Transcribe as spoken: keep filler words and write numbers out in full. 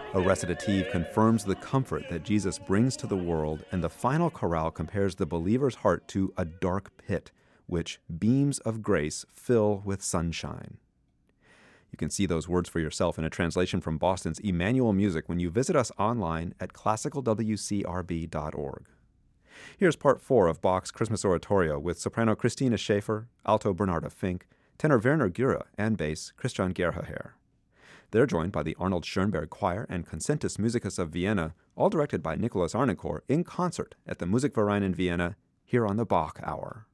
A recitative confirms the comfort that Jesus brings to the world, and the final chorale compares the believer's heart to a dark pit, which beams of grace fill with sunshine. You can see those words for yourself in a translation from Boston's Emmanuel Music when you visit us online at classical w c r b dot org. Here's part four of Bach's Christmas Oratorio with soprano Christina Schaefer, alto Bernarda Fink, tenor Werner Göre, and bass Christian Gerhaher. They're joined by the Arnold Schoenberg Choir and Concentus Musicus of Vienna, all directed by Nicholas Arnoncourt, in concert at the Musikverein in Vienna, here on the Bach Hour.